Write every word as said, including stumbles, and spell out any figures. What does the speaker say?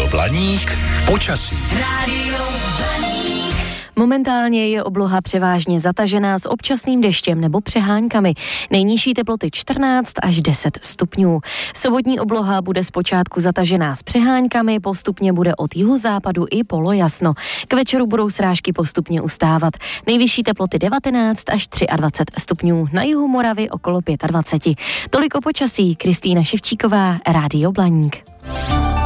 Rádio Blaník počasí. Rádio Blaník. Momentálně je obloha převážně zatažená s občasným deštěm nebo přeháňkami. Nejnižší teploty čtrnáct až deset stupňů. Sobotní obloha bude zpočátku zatažená s přeháňkami, postupně bude od jihozápadu i polojasno. K večeru budou srážky postupně ustávat. Nejvyšší teploty devatenáct až dvacet tři stupňů. Na jihu Moravy okolo dvacet pět. Tolik o počasí. Kristýna Ševčíková, Rádio Blaník.